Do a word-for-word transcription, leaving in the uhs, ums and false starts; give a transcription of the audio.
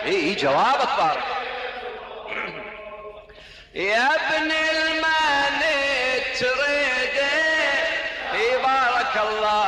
اي جوابك بارك. يا ابن المال تريده، اي بارك الله